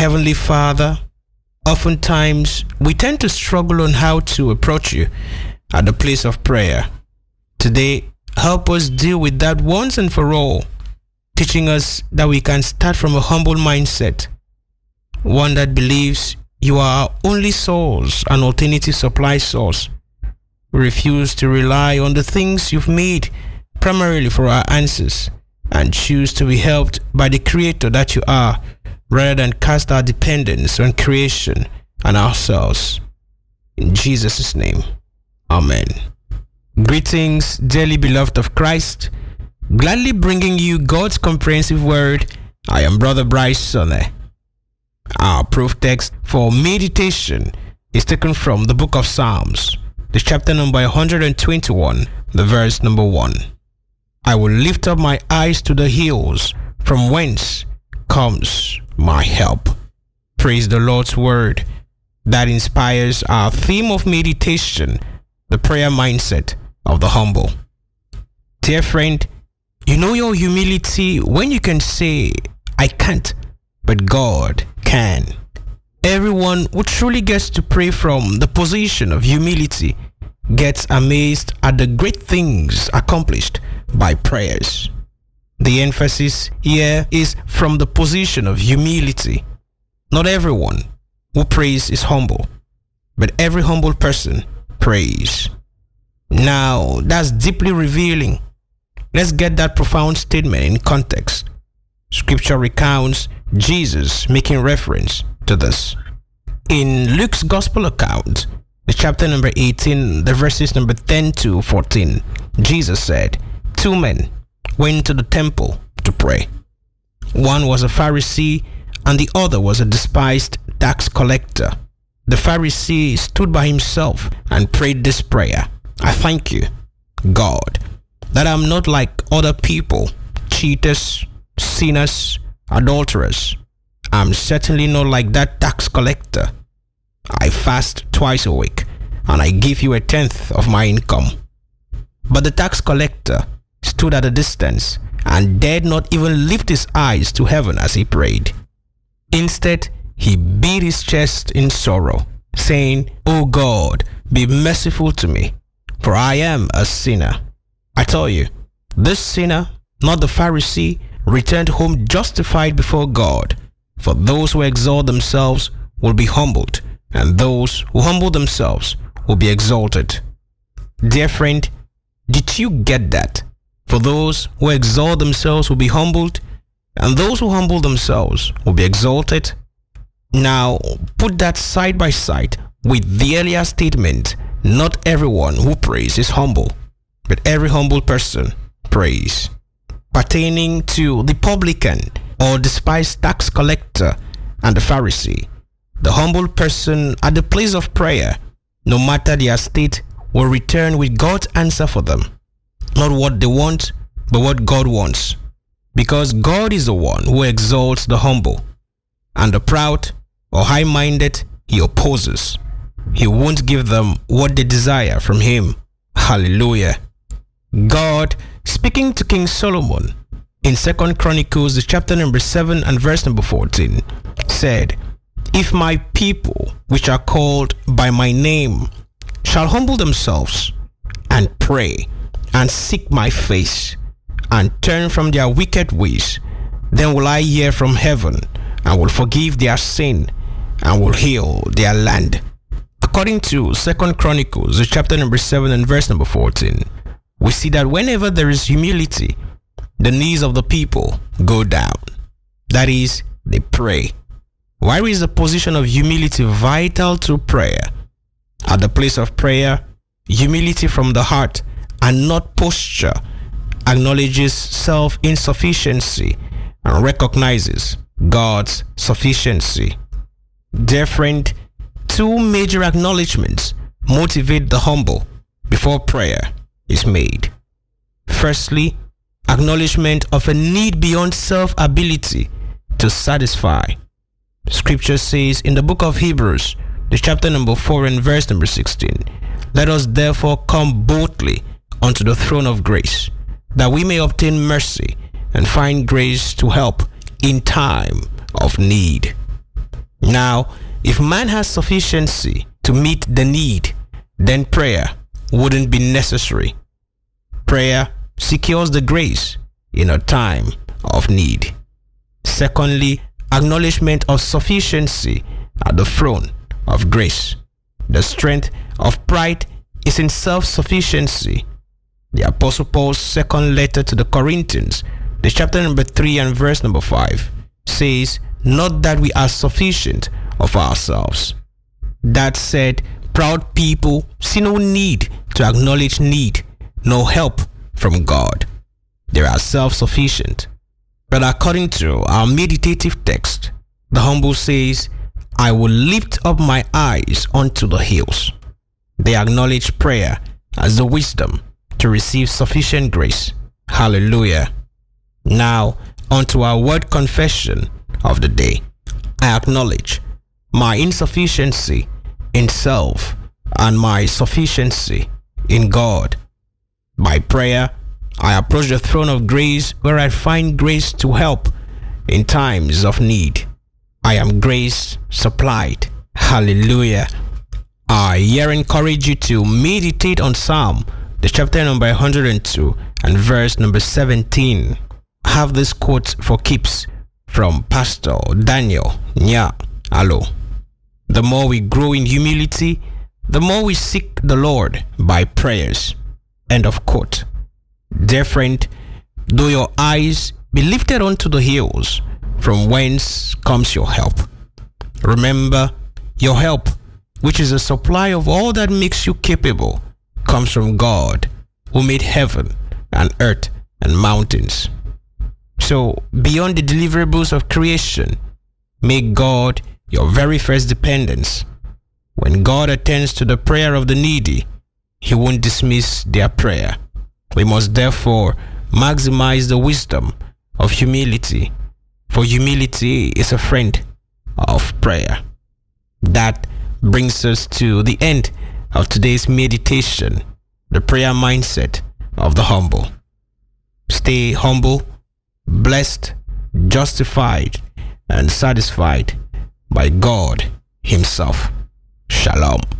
Heavenly Father, oftentimes we tend to struggle on how to approach you at the place of prayer. Today, help us deal with that once and for all, teaching us that we can start from a humble mindset, one that believes you are our only source and alternative supply source. We refuse to rely on the things you've made primarily for our answers and choose to be helped by the Creator that you are, rather than cast our dependence on creation and ourselves. In Jesus' name, Amen. Greetings, dearly beloved of Christ. Gladly bringing you God's comprehensive word. I am Brother Bryce Sonne. Our proof text for meditation is taken from the book of Psalms, the chapter number 121, the verse number 1. I will lift up my eyes to the hills, from whence comes my help. Praise the Lord's word that inspires our theme of meditation, the prayer mindset of the humble. Dear friend, you know your humility when you can say, I can't, but God can. Everyone who truly gets to pray from the position of humility gets amazed at the great things accomplished by prayers. The emphasis here is from the position of humility. Not everyone who prays is humble, but every humble person prays. Now, that's deeply revealing. Let's get that profound statement in context. Scripture recounts Jesus making reference to this. In Luke's Gospel account, the chapter number 18, the verses number 10 to 14, Jesus said, 2 men went to the temple to pray. One was a Pharisee and the other was a despised tax collector. The Pharisee stood by himself and prayed this prayer. I thank you, God, that I'm not like other people, cheaters, sinners, adulterers. I'm certainly not like that tax collector. I fast twice a week and I give you 1/10 of my income. But the tax collector stood at a distance and dared not even lift his eyes to heaven as he prayed. Instead, he beat his chest in sorrow, saying, O God, be merciful to me, for I am a sinner. I tell you, this sinner, not the Pharisee, returned home justified before God. For those who exalt themselves will be humbled, and those who humble themselves will be exalted. Dear friend, did you get that? For those who exalt themselves will be humbled, and those who humble themselves will be exalted. Now, put that side by side with the earlier statement, not everyone who prays is humble, but every humble person prays. Pertaining to the publican or despised tax collector and the Pharisee, the humble person at the place of prayer, no matter their state, will return with God's answer for them. Not what they want, but what God wants. Because God is the one who exalts the humble, and the proud or high-minded he opposes. He won't give them what they desire from him. Hallelujah. God, speaking to King Solomon in 2 Chronicles, the chapter number 7 and verse number 14, said, If my people, which are called by my name, shall humble themselves and pray and seek my face and turn from their wicked ways, then will I hear from heaven and will forgive their sin and will heal their land. According to 2 Chronicles, the chapter number 7 and verse number 14, we see that whenever there is humility, the knees of the people go down. That is, they pray. Why is the position of humility vital to prayer? At the place of prayer, humility from the heart and not posture acknowledges self-insufficiency and recognizes God's sufficiency. Dear friend, 2 major acknowledgements motivate the humble before prayer is made. Firstly, acknowledgement of a need beyond self-ability to satisfy. Scripture says in the book of Hebrews, the chapter number 4 and verse number 16, Let us therefore come boldly unto the throne of grace, that we may obtain mercy and find grace to help in time of need. Now, if man has sufficiency to meet the need, then prayer wouldn't be necessary. Prayer secures the grace in a time of need. Secondly, acknowledgement of sufficiency at the throne of grace. The strength of pride is in self-sufficiency. The Apostle Paul's second letter to the Corinthians, the chapter number 3 and verse number 5, says, "Not that we are sufficient of ourselves." That said, proud people see no need to acknowledge need, no help from God. They are self-sufficient. But according to our meditative text, the humble says, "I will lift up my eyes unto the hills." They acknowledge prayer as the wisdom to receive sufficient grace. Hallelujah. Now, onto our word confession of the day. I acknowledge my insufficiency in self and my sufficiency in God. By prayer, I approach the throne of grace where I find grace to help in times of need. I am grace supplied. Hallelujah. I here encourage you to meditate on Psalm, the chapter number 102 and verse number 17. Have this quote for keeps from Pastor Daniel Nya Alo. The more we grow in humility, the more we seek the Lord by prayers. End of quote. Dear friend, though your eyes be lifted unto the hills, from whence comes your help? Remember, your help, which is a supply of all that makes you capable, comes from God, who made heaven and earth and mountains. So, beyond the deliverables of creation, make God your very first dependence. When God attends to the prayer of the needy, He won't dismiss their prayer. We must therefore maximize the wisdom of humility, for humility is a friend of prayer. That brings us to the end of today's meditation, the prayer mindset of the humble. Stay humble, blessed, justified, and satisfied by God Himself. Shalom.